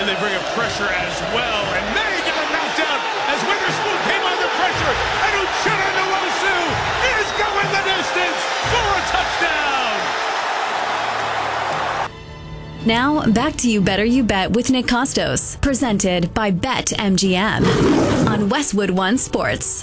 they bring a pressure as well. And May got knocked out as Witherspoon came under pressure. And Uchenna Nwosu is going the distance for a touchdown. Now, back to You Better You Bet with Nick Costos, presented by BetMGM on Westwood One Sports.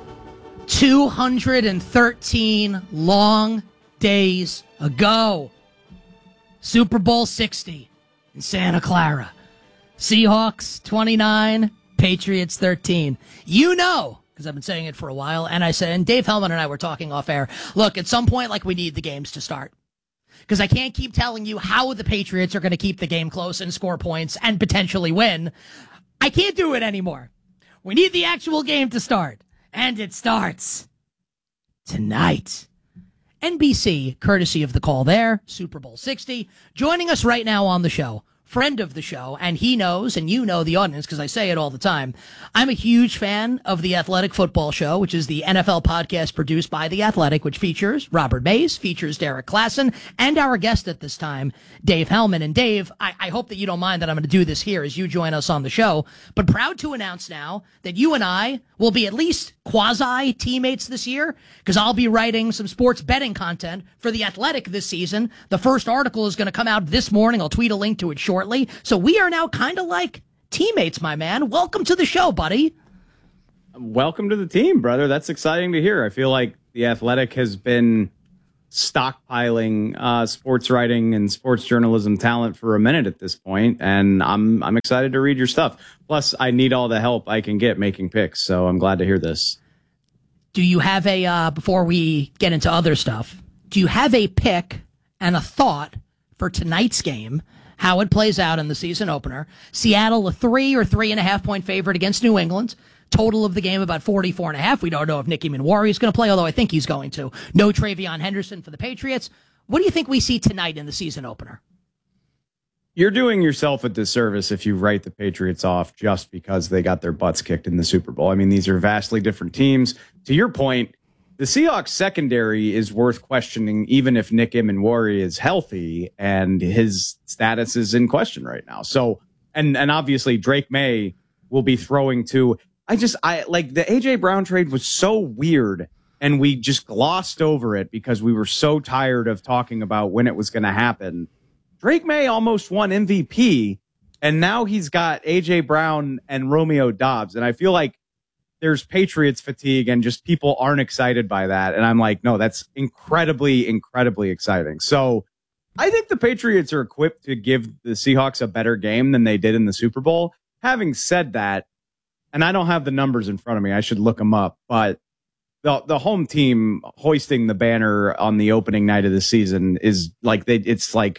213 long days ago. Super Bowl 60 in Santa Clara. Seahawks 29, Patriots 13. You know, because I've been saying it for a while, and Dave Hellman and I were talking off air, look, at some point, we need the games to start. Because I can't keep telling you how the Patriots are going to keep the game close and score points and potentially win. I can't do it anymore. We need the actual game to start. And it starts tonight. NBC, courtesy of the call there, Super Bowl 60. Joining us right now on the show, friend of the show, and he knows, and you know the audience because I say it all the time. I'm a huge fan of The Athletic Football Show, which is the NFL podcast produced by The Athletic, which features Robert Mays, features Derek Klassen, and our guest at this time, Dave Hellman. And Dave, I hope that you don't mind that I'm going to do this here as you join us on the show, but proud to announce now that you and I will be at least quasi-teammates this year, because I'll be writing some sports betting content for The Athletic this season. The first article is going to come out this morning. I'll tweet a link to it shortly. So we are now kind of like teammates, my man. Welcome to the show, buddy. Welcome to the team, brother. That's exciting to hear. I feel like The Athletic has been stockpiling sports writing and sports journalism talent for a minute at this point, and I'm excited to read your stuff. Plus, I need all the help I can get making picks, so I'm glad to hear this. Do you have before we get into other stuff, do you have a pick and a thought for tonight's game, how it plays out in the season opener? Seattle, a 3 or 3.5 point favorite against New England. Total of the game about 44.5. We don't know if Nicky Manwari is going to play, although I think he's going to. No Travion Henderson for the Patriots. What do you think we see tonight in the season opener? You're doing yourself a disservice if you write the Patriots off just because they got their butts kicked in the Super Bowl. I mean, these are vastly different teams. To your point, the Seahawks secondary is worth questioning even if Nick Manwari is healthy, and his status is in question right now. So, and obviously Drake May will be throwing to... I like the AJ Brown trade was so weird, and we just glossed over it because we were so tired of talking about when it was going to happen. Drake May almost won MVP, and now he's got AJ Brown and Romeo Doubs. And I feel like there's Patriots fatigue and just people aren't excited by that. And I'm like, no, that's incredibly, incredibly exciting. So I think the Patriots are equipped to give the Seahawks a better game than they did in the Super Bowl. Having said that, and I don't have the numbers in front of me, I should look them up, but the home team hoisting the banner on the opening night of the season is like it's like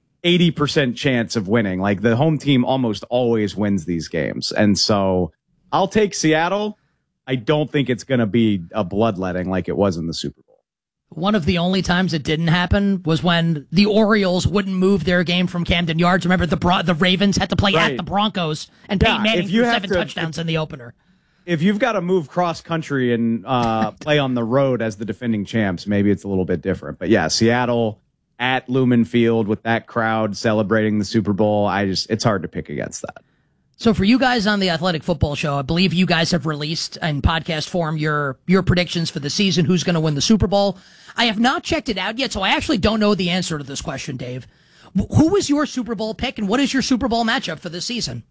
80% chance of winning. Like the home team almost always wins these games. And so I'll take Seattle. I don't think it's going to be a bloodletting like it was in the Super Bowl. One of the only times it didn't happen was when the Orioles wouldn't move their game from Camden Yards. Remember, the Ravens had to play at the Broncos, and Peyton Manning threw 7 touchdowns in the opener. If you've got to move cross country and play on the road as the defending champs, maybe it's a little bit different. But yeah, Seattle at Lumen Field with that crowd celebrating the Super Bowl, it's hard to pick against that. So for you guys on the Athletic Football Show, I believe you guys have released in podcast form your predictions for the season, who's going to win the Super Bowl. I have not checked it out yet, so I actually don't know the answer to this question, Dave. Who was your Super Bowl pick, and what is your Super Bowl matchup for this season?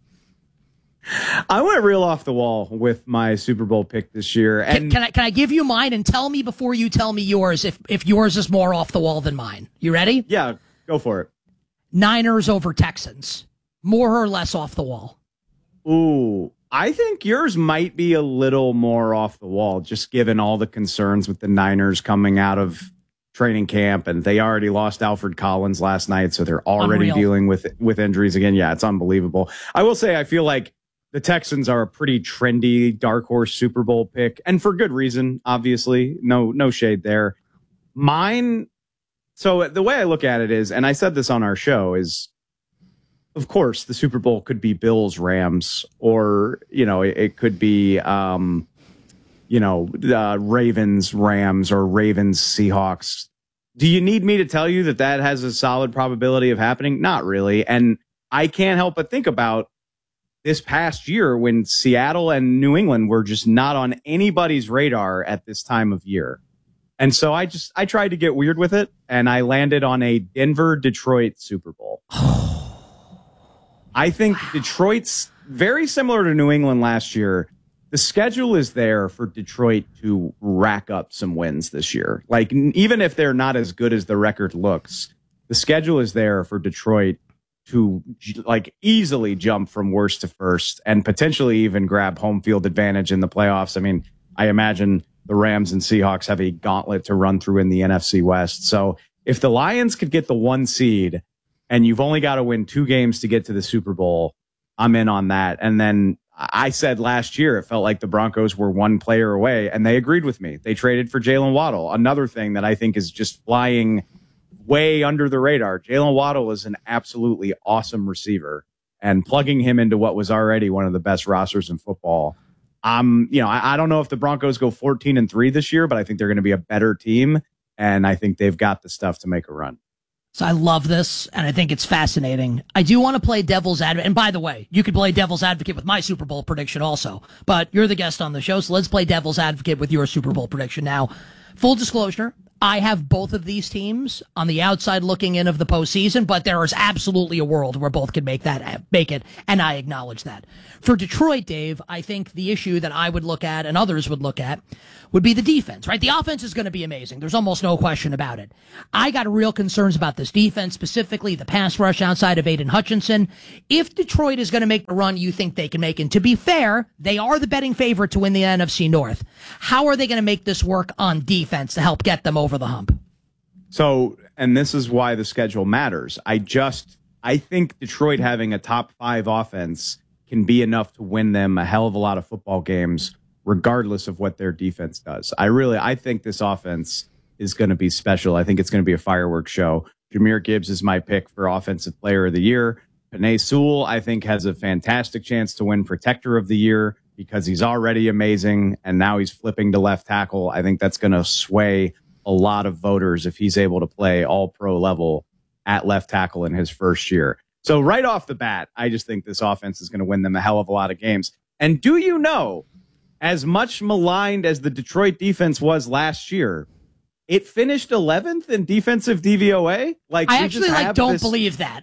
I went real off the wall with my Super Bowl pick this year. And can I give you mine, and tell me before you tell me yours if yours is more off the wall than mine? You ready? Yeah, go for it. Niners over Texans. More or less off the wall? Ooh, I think yours might be a little more off the wall, just given all the concerns with the Niners coming out of training camp, and they already lost Alfred Collins last night, so they're already dealing with injuries again. Yeah, it's unbelievable. I will say I feel like the Texans are a pretty trendy dark horse Super Bowl pick, and for good reason, obviously. No shade there. Mine, so the way I look at it is, and I said this on our show, is of course the Super Bowl could be Bills Rams, or it could be Ravens Rams or Ravens Seahawks. Do you need me to tell you that has a solid probability of happening? Not really. And I can't help but think about this past year when Seattle and New England were just not on anybody's radar at this time of year. And so I tried to get weird with it, and I landed on a Denver-Detroit Super Bowl. I think Detroit's very similar to New England last year. The schedule is there for Detroit to rack up some wins this year. Like, even if they're not as good as the record looks, the schedule is there for Detroit to like easily jump from worst to first and potentially even grab home field advantage in the playoffs. I mean, I imagine the Rams and Seahawks have a gauntlet to run through in the NFC West. So if the Lions could get the 1 seed and you've only got to win 2 games to get to the Super Bowl, I'm in on that. And then I said last year it felt like the Broncos were 1 player away, and they agreed with me. They traded for Jalen Waddle, another thing that I think is just flying way under the radar. Jalen Waddle is an absolutely awesome receiver, and plugging him into what was already one of the best rosters in football. I don't know if the Broncos go 14-3 this year, but I think they're going to be a better team, and I think they've got the stuff to make a run. So I love this, and I think it's fascinating. I do want to play devil's advocate. And by the way, you could play devil's advocate with my Super Bowl prediction also. But you're the guest on the show, so let's play devil's advocate with your Super Bowl prediction. Now, full disclosure, I have both of these teams on the outside looking in of the postseason, but there is absolutely a world where both can make it, and I acknowledge that. For Detroit, Dave, I think the issue that I would look at and others would look at would be the defense, right? The offense is going to be amazing. There's almost no question about it. I got real concerns about this defense, specifically the pass rush outside of Aiden Hutchinson. If Detroit is going to make the run you think they can make, and to be fair, they are the betting favorite to win the NFC North. How are they going to make this work on defense to help get them over the hump? So, and this is why the schedule matters. I think Detroit having a top 5 offense can be enough to win them a hell of a lot of football games, regardless of what their defense does. I think this offense is going to be special. I think it's going to be a fireworks show. Jahmyr Gibbs is my pick for Offensive Player of the Year. Penei Sewell, I think, has a fantastic chance to win Protector of the Year because he's already amazing, and now he's flipping to left tackle. I think that's going to sway a lot of voters if he's able to play all pro level at left tackle in his first year. So right off the bat, I just think this offense is going to win them a hell of a lot of games. And do you know, as much maligned as the Detroit defense was last year, it finished 11th in defensive DVOA? Like, I actually don't believe that.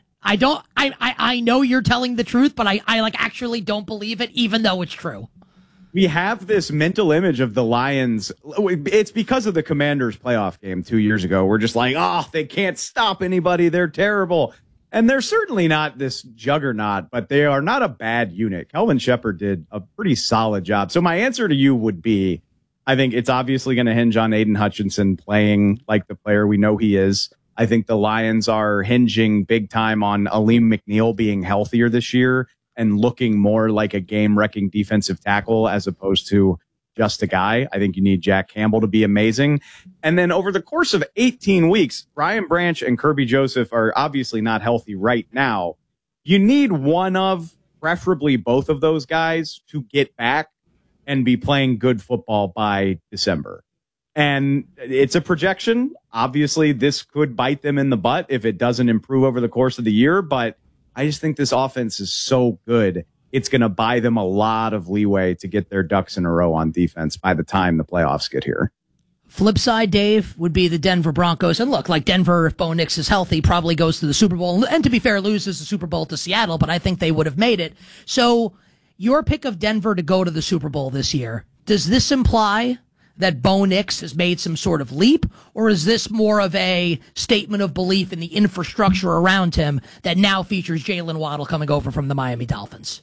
I know you're telling the truth, but I actually don't believe it, even though it's true. We have this mental image of the Lions. It's because of the Commanders playoff game 2 years ago. We're just like, they can't stop anybody. They're terrible. And they're certainly not this juggernaut, but they are not a bad unit. Kelvin Shepard did a pretty solid job. So my answer to you would be, I think it's obviously going to hinge on Aiden Hutchinson playing like the player we know he is. I think the Lions are hinging big time on Aleem McNeil being healthier this year and looking more like a game-wrecking defensive tackle as opposed to just a guy. I think you need Jack Campbell to be amazing. And then over the course of 18 weeks, Brian Branch and Kirby Joseph are obviously not healthy right now. You need one of, preferably both of those guys, to get back and be playing good football by December. And it's a projection. Obviously, this could bite them in the butt if it doesn't improve over the course of the year, but I just think this offense is so good. It's going to buy them a lot of leeway to get their ducks in a row on defense by the time the playoffs get here. Flip side, Dave, would be the Denver Broncos. And look, like Denver, if Bo Nix is healthy, probably goes to the Super Bowl. And to be fair, loses the Super Bowl to Seattle, but I think they would have made it. So your pick of Denver to go to the Super Bowl this year, does this imply that Bo Nix has made some sort of leap, or is this more of a statement of belief in the infrastructure around him that now features Jalen Waddle coming over from the Miami Dolphins?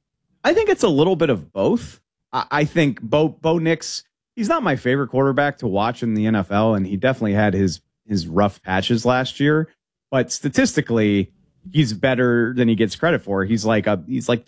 I think it's a little bit of both. I think Bo Nix, he's not my favorite quarterback to watch in the NFL, and he definitely had his rough patches last year. But statistically, he's better than he gets credit for. He's like the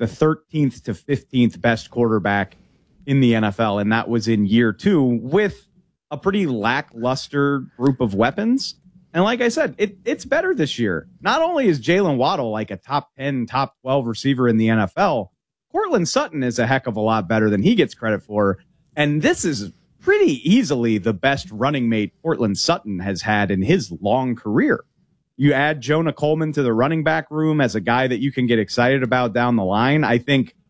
13th to 15th best quarterback in the NFL, and that was in year 2 with a pretty lackluster group of weapons. And like I said, it's better this year. Not only is Jalen Waddle like a top 10, top 12 receiver in the NFL, Cortland Sutton is a heck of a lot better than he gets credit for. And this is pretty easily the best running mate Cortland Sutton has had in his long career. You add Jonah Coleman to the running back room as a guy that you can get excited about down the line. I think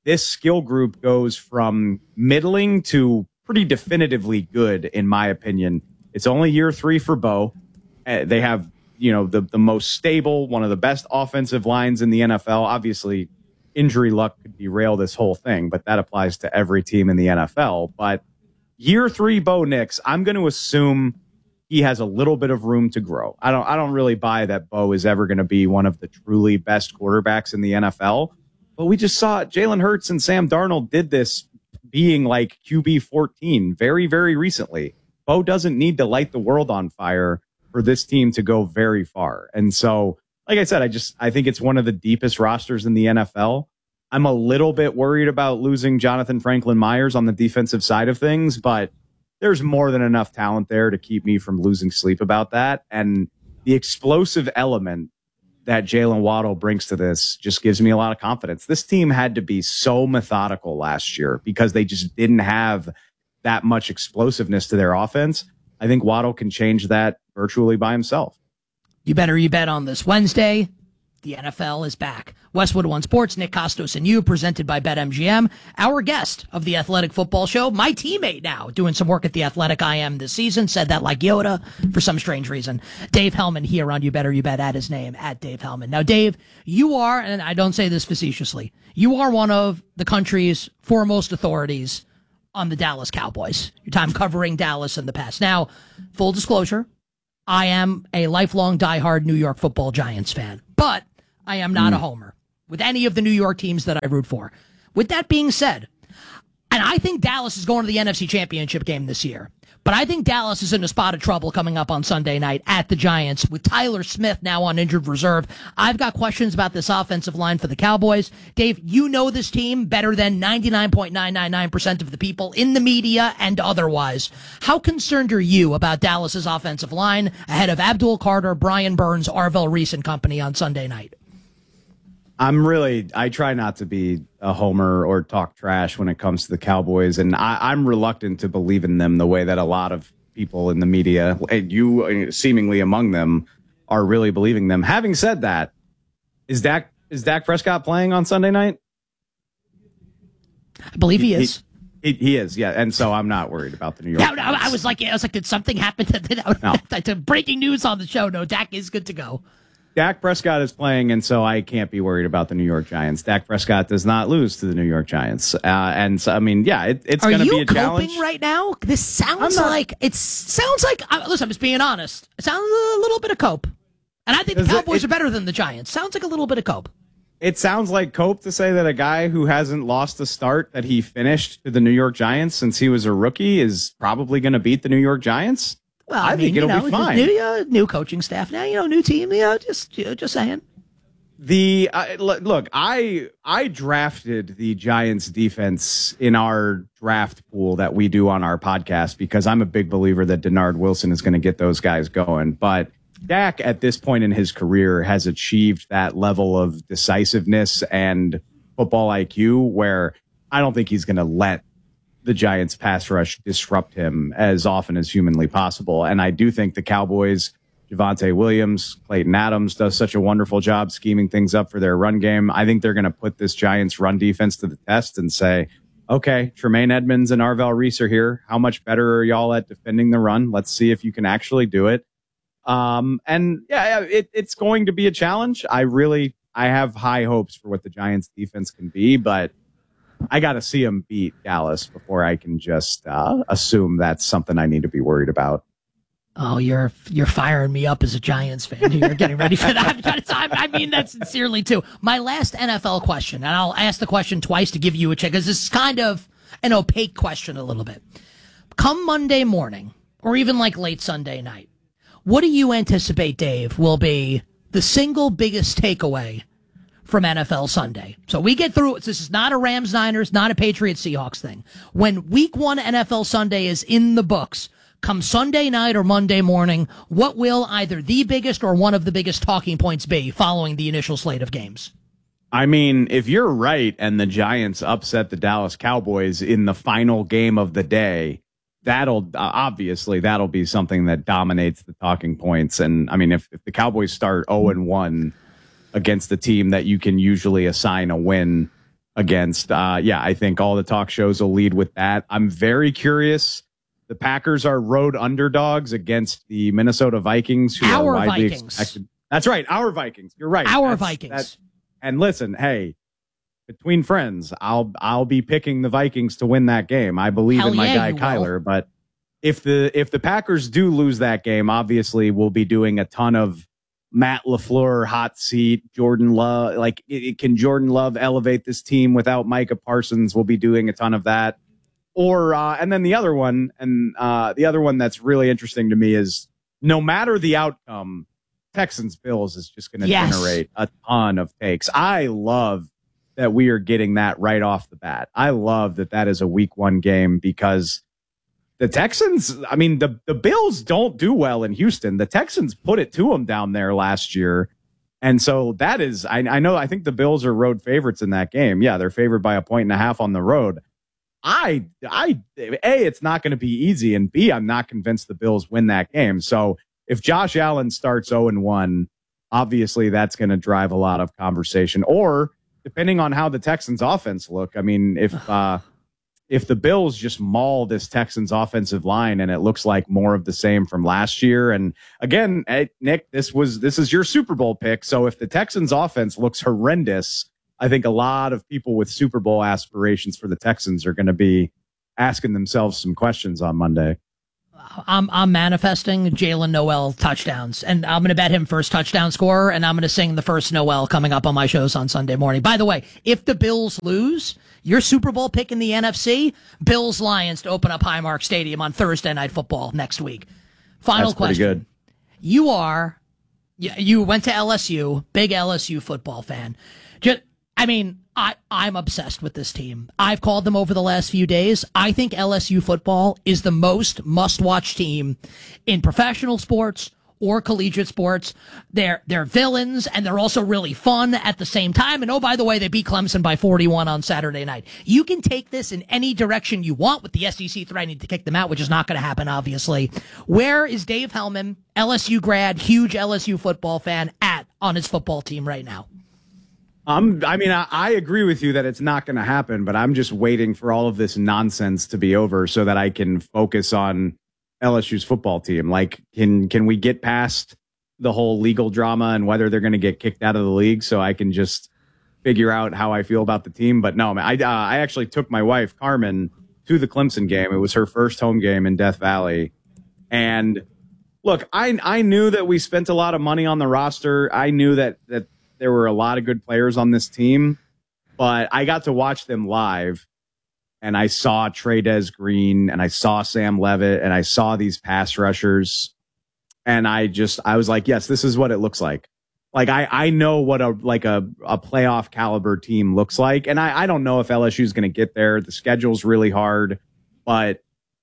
this skill group goes from middling to pretty definitively good, in my opinion. It's only year 3 for Bo. They have, the most stable, one of the best offensive lines in the NFL. Obviously, injury luck could derail this whole thing, but that applies to every team in the NFL. But year 3 Bo Nix, I'm going to assume he has a little bit of room to grow. I don't really buy that Bo is ever going to be one of the truly best quarterbacks in the NFL. But we just saw Jalen Hurts and Sam Darnold did this being like QB 14 very, very recently. Bo doesn't need to light the world on fire for this team to go very far. And so, like I said, I think it's one of the deepest rosters in the NFL. I'm a little bit worried about losing Jonathan Franklin Myers on the defensive side of things, but there's more than enough talent there to keep me from losing sleep about that. And the explosive element that Jalen Waddle brings to this just gives me a lot of confidence. This team had to be so methodical last year because they just didn't have that much explosiveness to their offense. I think Waddle can change that virtually by himself. You bet on this Wednesday. The NFL is back. Westwood One Sports, Nick Costos and you, presented by BetMGM. Our guest of the Athletic Football Show, my teammate now, doing some work at the Athletic IM this season, said that like Yoda for some strange reason. Dave Hellman here on You Bet, at his name, at Dave Hellman. Now, Dave, you are, and I don't say this facetiously, you are one of the country's foremost authorities on the Dallas Cowboys. Your time covering Dallas in the past. Now, full disclosure, I am a lifelong diehard New York Football Giants fan, but I am not a homer with any of the New York teams that I root for. With that being said, and I think Dallas is going to the NFC Championship game this year, but I think Dallas is in a spot of trouble coming up on Sunday night at the Giants with Tyler Smith now on injured reserve. I've got questions about this offensive line for the Cowboys. Dave, you know this team better than 99.999% of the people in the media and otherwise. How concerned are you about Dallas's offensive line ahead of Abdul Carter, Brian Burns, Arvell Reese and company on Sunday night? I try not to be a homer or talk trash when it comes to the Cowboys, and I'm reluctant to believe in them the way that a lot of people in the media, and you seemingly among them, are really believing them. Having said that, is Dak Prescott playing on Sunday night? I believe he is. He is, yeah, and so I'm not worried about the New York. No, I was like, did something happen? No. Breaking news on the show. No, Dak is good to go. Dak Prescott is playing, and so I can't be worried about the New York Giants. Dak Prescott does not lose to the New York Giants. And so, I mean, yeah, it's going to be a challenge. Are you coping right now? This sounds like, listen, I'm just being honest. It sounds a little bit of cope. And I think the Cowboys are better than the Giants. Sounds like a little bit of cope. It sounds like cope to say that a guy who hasn't lost a start that he finished to the New York Giants since he was a rookie is probably going to beat the New York Giants. Well, I think it'll be fine. New coaching staff now, new team. Just saying. Look, I drafted the Giants defense in our draft pool that we do on our podcast because I'm a big believer that Denard Wilson is going to get those guys going. But Dak, at this point in his career, has achieved that level of decisiveness and football IQ where I don't think he's going to let the Giants pass rush disrupt him as often as humanly possible. And I do think the Cowboys, Javonte Williams, Clayton Adams does such a wonderful job scheming things up for their run game. I think they're going to put this Giants run defense to the test and say, okay, Tremaine Edmonds and Arvell Reese are here. How much better are y'all at defending the run? Let's see if you can actually do it. It's going to be a challenge. I have high hopes for what the Giants defense can be, but I got to see them beat Dallas before I can just assume that's something I need to be worried about. Oh, you're firing me up as a Giants fan. You're getting ready for that. I mean that sincerely, too. My last NFL question, and I'll ask the question twice to give you a check, because this is kind of an opaque question a little bit. Come Monday morning, or even like late Sunday night, what do you anticipate, Dave, will be the single biggest takeaway from NFL Sunday? So we get through it. This is not a Rams-Niners, not a Patriots-Seahawks thing. When Week 1 NFL Sunday is in the books, come Sunday night or Monday morning, what will either the biggest or one of the biggest talking points be following the initial slate of games? I mean, if you're right and the Giants upset the Dallas Cowboys in the final game of the day, that'll be something that dominates the talking points. And I mean, if the Cowboys start 0-1 against the team that you can usually assign a win, against. I think all the talk shows will lead with that. I'm very curious. The Packers are road underdogs against the Minnesota Vikings, who are widely expected. That's right, our Vikings. You're right. Our Vikings. And listen, hey, between friends, I'll be picking the Vikings to win that game. I believe in my guy Kyler, but if the Packers do lose that game, obviously we'll be doing a ton of Matt LaFleur hot seat, Jordan Love. Can Jordan Love elevate this team without Micah Parsons? We'll be doing a ton of that. And then the other one, that's really interesting to me is no matter the outcome, Texans Bills is just going to generate a ton of takes. I love that we are getting that right off the bat. I love that is a week 1 game because the Texans, I mean, the Bills don't do well in Houston. The Texans put it to them down there last year. And so that is, I think the Bills are road favorites in that game. Yeah, they're favored by 1.5 points on the road. A, it's not going to be easy. And B, I'm not convinced the Bills win that game. So if Josh Allen starts 0-1, obviously that's going to drive a lot of conversation. Or depending on how the Texans offense look, I mean, if the Bills just maul this Texans offensive line and it looks like more of the same from last year. And again, Nick, this is your Super Bowl pick. So if the Texans offense looks horrendous, I think a lot of people with Super Bowl aspirations for the Texans are going to be asking themselves some questions on Monday. I'm manifesting Jalen Noel touchdowns, and I'm going to bet him first touchdown scorer, and I'm going to sing the first Noel coming up on my shows on Sunday morning. By the way, if the Bills lose, your Super Bowl pick in the NFC, Bills-Lions to open up Highmark Stadium on Thursday Night Football next week. Final That's question. Pretty good. You went to LSU, big LSU football fan. I'm obsessed with this team. I've called them over the last few days. I think LSU football is the most must-watch team in professional sports or collegiate sports. They're villains, and they're also really fun at the same time. And oh, by the way, they beat Clemson by 41 on Saturday night. You can take this in any direction you want with the SEC threatening to kick them out, which is not going to happen, obviously. Where is Dave Hellman, LSU grad, huge LSU football fan, at on his football team right now? I agree with you that it's not going to happen, but I'm just waiting for all of this nonsense to be over so that I can focus on LSU's football team. Like, can we get past the whole legal drama and whether they're going to get kicked out of the league so I can just figure out how I feel about the team? But no, man, I actually took my wife, Carmen, to the Clemson game. It was her first home game in Death Valley. And look, I knew that we spent a lot of money on the roster. I knew that there were a lot of good players on this team, but I got to watch them live, and I saw Trey Green, and I saw Sam Levitt, and I saw these pass rushers, and I was like, yes, this is what it looks like. Like, I know what a playoff caliber team looks like, and I don't know if LSU is going to get there. The schedule's really hard, but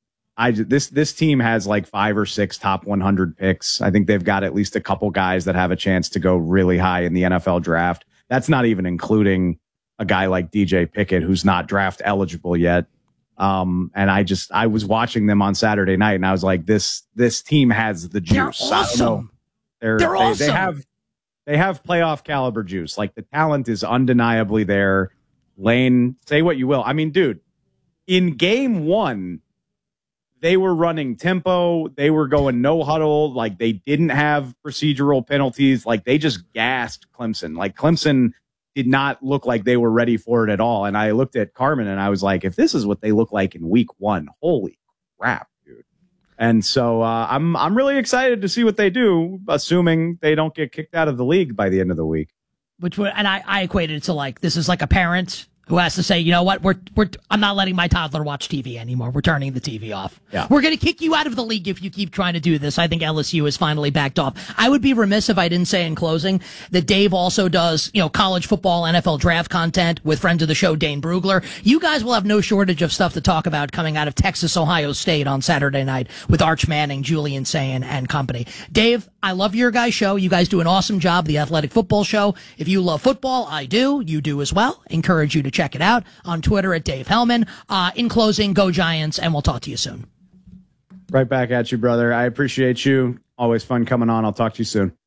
this team has like 5 or 6 top 100 picks. I think they've got at least a couple guys that have a chance to go really high in the NFL draft. That's not even including a guy like DJ Pickett, who's not draft eligible yet. And I was watching them on Saturday night, and I was like, this team has the juice. They're awesome. They're awesome. They have playoff caliber juice. Like, the talent is undeniably there. Lane, say what you will. I mean, dude, in game 1, they were running tempo. They were going no huddle. Like, they didn't have procedural penalties. Like, they just gassed Clemson. Like, Clemson did not look like they were ready for it at all. And I looked at Carmen and I was like, if this is what they look like in week 1, holy crap, dude. And so I'm really excited to see what they do, assuming they don't get kicked out of the league by the end of the week. And I equated it to, like, this is like a parent who has to say, you know what, I'm not letting my toddler watch TV anymore. We're turning the TV off. Yeah. We're going to kick you out of the league if you keep trying to do this. I think LSU has finally backed off. I would be remiss if I didn't say in closing that Dave also does, college football, NFL draft content with friend of the show, Dane Brugler. You guys will have no shortage of stuff to talk about coming out of Texas, Ohio State on Saturday night with Arch Manning, Julian Sayin, and company. Dave, I love your guys' show. You guys do an awesome job, the Athletic Football Show. If you love football, I do. You do as well. Encourage you to check it out on Twitter at Dave Hellman. In closing, go Giants, and we'll talk to you soon. Right back at you, brother. I appreciate you. Always fun coming on. I'll talk to you soon.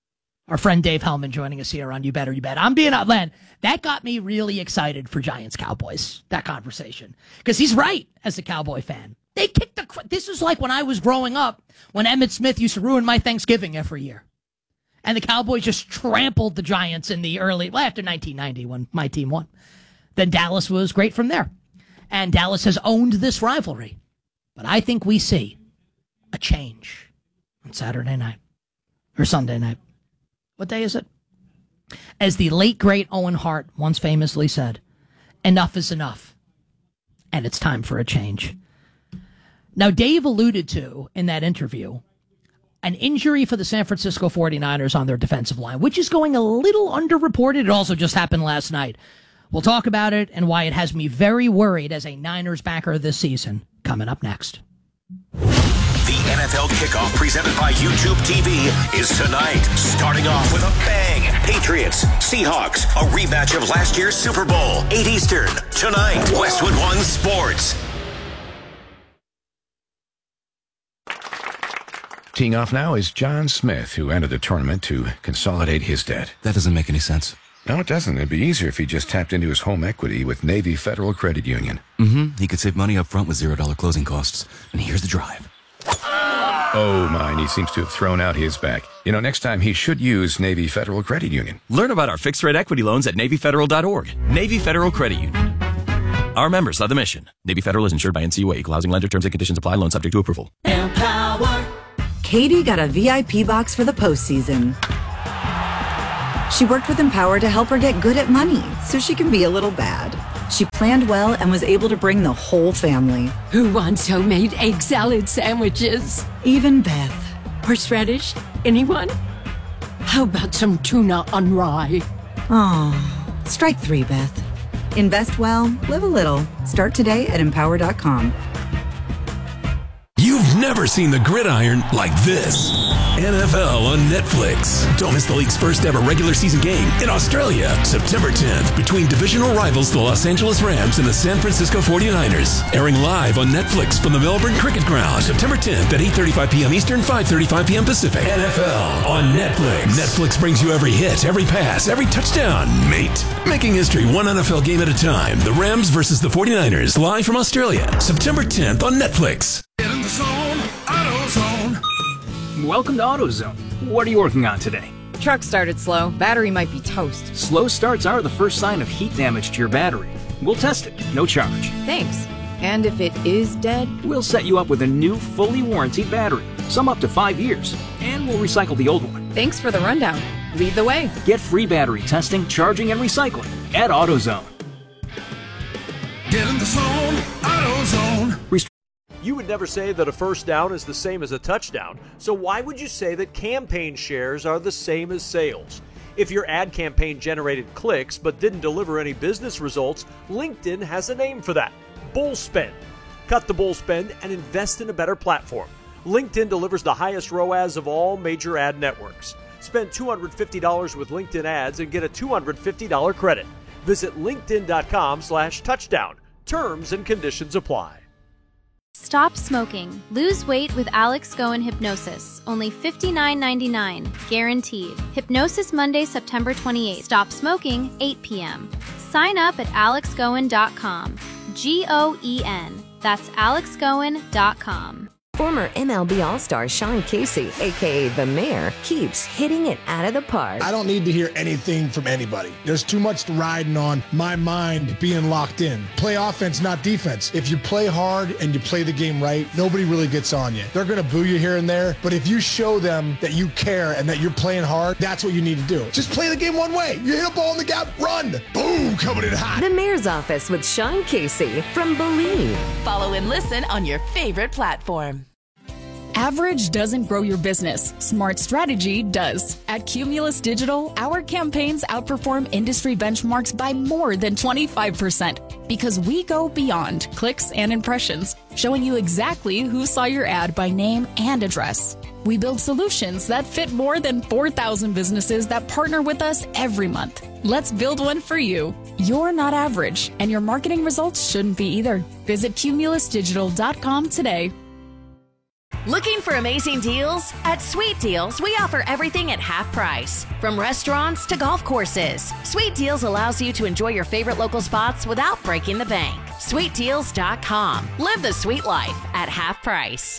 Our friend Dave Hellman joining us here on You Better You Bet. I'm being out, Len. That got me really excited for Giants Cowboys, that conversation. Because he's right as a Cowboy fan. They kicked this is like when I was growing up, when Emmitt Smith used to ruin my Thanksgiving every year. And the Cowboys just trampled the Giants in the after 1990 when my team won. Then Dallas was great from there. And Dallas has owned this rivalry. But I think we see a change on Saturday night or Sunday night. What day is it? As the late, great Owen Hart once famously said, enough is enough. And it's time for a change. Now, Dave alluded to in that interview an injury for the San Francisco 49ers on their defensive line, which is going a little underreported. It also just happened last night. We'll talk about it and why it has me very worried as a Niners backer this season. Coming up next. The NFL kickoff presented by YouTube TV is tonight. Starting off with a bang. Patriots, Seahawks, a rematch of last year's Super Bowl. 8 Eastern, tonight. Westwood One Sports. Teeing off now is John Smith, who entered the tournament to consolidate his debt. That doesn't make any sense. No, it doesn't. It'd be easier if he just tapped into his home equity with Navy Federal Credit Union. He could save money up front with $0 closing costs. And here's the drive. Oh, my, he seems to have thrown out his back. You know, next time he should use Navy Federal Credit Union. Learn about our fixed-rate equity loans at NavyFederal.org. Navy Federal Credit Union. Our members love the mission. Navy Federal is insured by NCUA. Equal housing lender. Terms and conditions apply. Loan subject to approval. Empower. Katie got a VIP box for the postseason. She worked with Empower to help her get good at money so she can be a little bad. She planned well and was able to bring the whole family. Who wants homemade egg salad sandwiches? Even Beth. Horseradish? Anyone? How about some tuna on rye? Oh, strike 3, Beth. Invest well, live a little. Start today at Empower.com. You've never seen the gridiron like this. NFL on Netflix. Don't miss the league's first ever regular season game in Australia, September 10th, between divisional rivals the Los Angeles Rams and the San Francisco 49ers. Airing live on Netflix from the Melbourne Cricket Ground, September 10th at 8:35 p.m. Eastern, 5:35 p.m. Pacific. NFL on Netflix. Netflix brings you every hit, every pass, every touchdown, mate. Making history one NFL game at a time. The Rams versus the 49ers, live from Australia, September 10th on Netflix. Get in the zone, AutoZone. Welcome to AutoZone. What are you working on today? Truck started slow. Battery might be toast. Slow starts are the first sign of heat damage to your battery. We'll test it, no charge. Thanks. And if it is dead? We'll set you up with a new, fully warranted battery. Some up to 5 years. And we'll recycle the old one. Thanks for the rundown. Lead the way. Get free battery testing, charging, and recycling at AutoZone. Get in the zone, AutoZone. You would never say that a first down is the same as a touchdown, so why would you say that campaign shares are the same as sales? If your ad campaign generated clicks but didn't deliver any business results, LinkedIn has a name for that: bull spend. Cut the bull spend and invest in a better platform. LinkedIn delivers the highest ROAS of all major ad networks. Spend $250 with LinkedIn ads and get a $250 credit. Visit linkedin.com/touchdown. Terms and conditions apply. Stop smoking. Lose weight with Alex Goen Hypnosis. Only $59.99. Guaranteed. Hypnosis Monday, September 28th. Stop smoking, 8 p.m. Sign up at alexgoen.com. Goen. That's alexgoen.com. Former MLB All-Star Sean Casey, a.k.a. The Mayor, keeps hitting it out of the park. I don't need to hear anything from anybody. There's too much riding on my mind being locked in. Play offense, not defense. If you play hard and you play the game right, nobody really gets on you. They're going to boo you here and there, but if you show them that you care and that you're playing hard, that's what you need to do. Just play the game one way. You hit a ball in the gap, run. Boom, coming in hot. The Mayor's Office with Sean Casey from Believe. Follow and listen on your favorite platform. Average doesn't grow your business. Smart strategy does. At Cumulus Digital, our campaigns outperform industry benchmarks by more than 25% because we go beyond clicks and impressions, showing you exactly who saw your ad by name and address. We build solutions that fit more than 4,000 businesses that partner with us every month. Let's build one for you. You're not average, and your marketing results shouldn't be either. Visit cumulusdigital.com today. Looking for amazing deals? At Sweet Deals, we offer everything at half price. From restaurants to golf courses, Sweet Deals allows you to enjoy your favorite local spots without breaking the bank. SweetDeals.com. Live the sweet life at half price.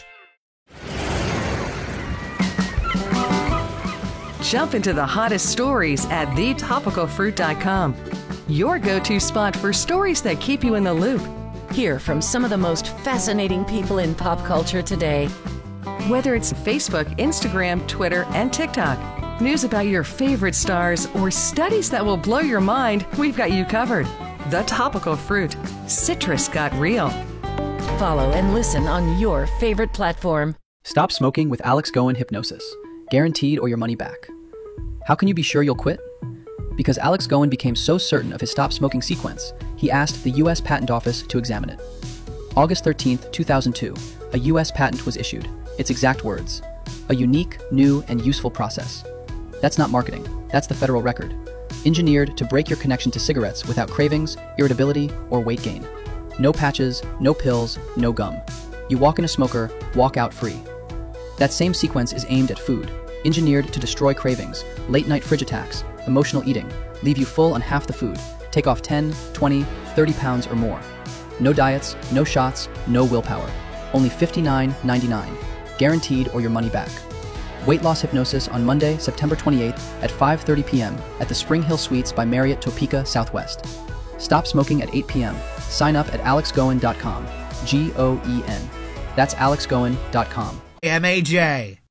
Jump into the hottest stories at thetopicalfruit.com. Your go-to spot for stories that keep you in the loop. Hear from some of the most fascinating people in pop culture today. Whether it's Facebook, Instagram, Twitter, and TikTok, news about your favorite stars, or studies that will blow your mind, we've got you covered. The Topical Fruit. Citrus got real. Follow and listen on your favorite platform. Stop smoking with Alex Goen Hypnosis. Guaranteed or your money back. How can you be sure you'll quit? Because Alex Goen became so certain of his stop smoking sequence, he asked the U.S. Patent Office to examine it. August 13th, 2002, a U.S. patent was issued. Its exact words: a unique, new, and useful process. That's not marketing. That's the federal record. Engineered to break your connection to cigarettes without cravings, irritability, or weight gain. No patches, no pills, no gum. You walk in a smoker, walk out free. That same sequence is aimed at food, engineered to destroy cravings, late-night fridge attacks, emotional eating, leave you full on half the food, take off 10, 20, 30 pounds or more. No diets, no shots, no willpower. Only $59.99. Guaranteed or your money back. Weight loss hypnosis on Monday, September 28th at 5:30 p.m. at the Spring Hill Suites by Marriott Topeka Southwest. Stop smoking at 8 p.m. Sign up at alexgoen.com. Goen. That's alexgoen.com. MAJ.